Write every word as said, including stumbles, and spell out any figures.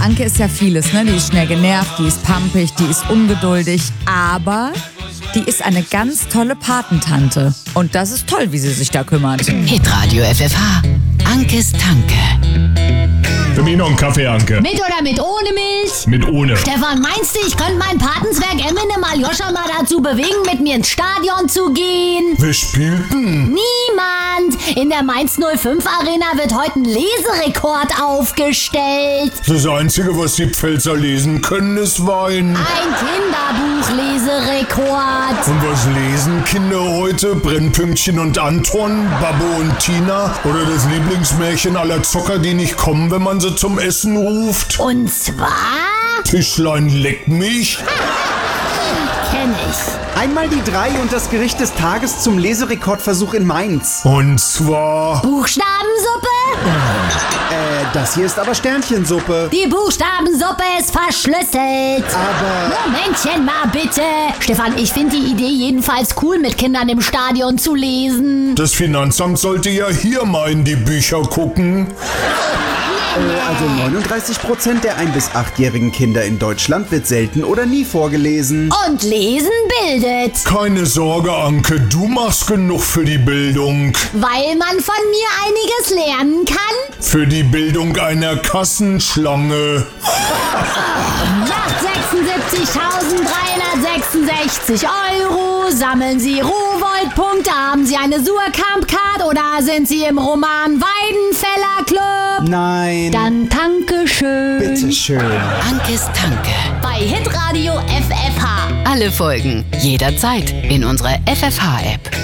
Anke ist ja vieles, ne? Die ist schnell genervt, die ist pampig, die ist ungeduldig, aber die ist eine ganz tolle Patentante. Und das ist toll, wie sie sich da kümmert. Hitradio F F H. Ankes Tanke. Für mich noch einen Kaffee, Anke. Mit oder mit ohne Milch? Mit ohne. Stefan, meinst du, ich könnte mein Patenzwerg Eminem Aljoscha mal dazu bewegen, mit mir ins Stadion zu gehen? Wer spielt denn? Niemand! In der Mainz null fünf Arena wird heute ein Leserekord aufgestellt. Das Einzige, was die Pfälzer lesen können, ist Wein. Ein Kinderbuch-Leserekord. Und was lesen Kinder heute? Brennpünktchen und Anton, Babbo und Tina? Oder das Lieblingsmärchen aller Zocker, die nicht kommen, wenn man sie zum Essen ruft? Und zwar... Tischlein leck mich. Kenn ich. Einmal die drei und das Gericht des Tages zum Leserekordversuch in Mainz. Und zwar... Buchstabensuppe? Äh, das hier ist aber Sternchensuppe. Die Buchstabensuppe ist verschlüsselt. Aber... Momentchen mal bitte. Stefan, ich finde die Idee jedenfalls cool, mit Kindern im Stadion zu lesen. Das Finanzamt sollte ja hier mal in die Bücher gucken. Äh, also neununddreißig Prozent der ein- bis achtjährigen Kinder in Deutschland wird selten oder nie vorgelesen. Und lesen bildet. Keine Sorge, Anke, du machst genug für die Bildung. Weil man von mir einiges lernen kann. Für die Bildung einer Kassenschlange. Macht sechsundsiebzigtausenddreihundertsechsundsechzig Euro. Sammeln Sie Rowold-Punkte. Haben Sie eine Surkamp-Card oder sind Sie im Roman Weidenfeller Club? Nein. Dann danke schön. Bitteschön. Ankes Tanke. Bei Hitradio F F H. Alle Folgen jederzeit in unserer F F H-App.